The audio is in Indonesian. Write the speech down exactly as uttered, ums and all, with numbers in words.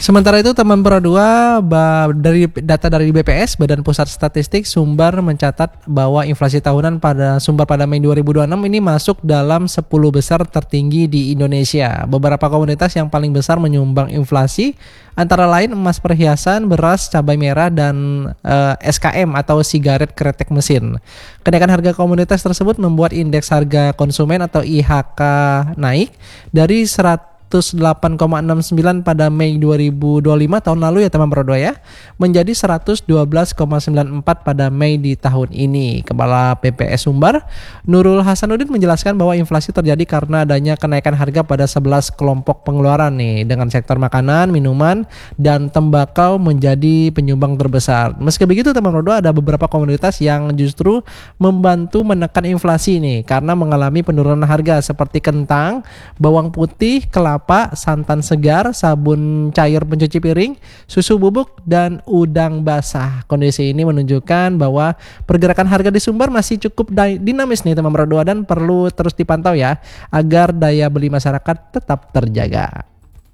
Sementara itu teman Pro dua ba- dari data dari B P S Badan Pusat Statistik Sumbar mencatat bahwa inflasi tahunan pada Sumbar pada Mei dua ribu dua puluh enam ini masuk dalam sepuluh besar tertinggi di Indonesia. Beberapa komoditas yang paling besar menyumbang inflasi antara lain emas perhiasan, beras, cabai merah dan eh, S K M atau sigaret kretek mesin. Kenaikan harga komoditas tersebut membuat indeks harga konsumen atau I H K naik dari seratus seratus delapan koma enam sembilan pada Mei dua ribu dua puluh lima tahun lalu ya teman Pro dua ya, menjadi seratus dua belas koma sembilan empat pada Mei di tahun ini. Kepala B P S Sumbar, Nurul Hasanuddin menjelaskan bahwa inflasi terjadi karena adanya kenaikan harga pada sebelas kelompok pengeluaran nih, dengan sektor makanan, minuman, dan tembakau menjadi penyumbang terbesar. Meski begitu teman Pro dua, ada beberapa komoditas yang justru membantu menekan inflasi nih karena mengalami penurunan harga seperti kentang, bawang putih, kelapa, santan segar, sabun cair pencuci piring, susu bubuk, dan udang basah. Kondisi ini menunjukkan bahwa pergerakan harga di Sumbar masih cukup dinamis nih teman Pro dua dan perlu terus dipantau ya agar daya beli masyarakat tetap terjaga.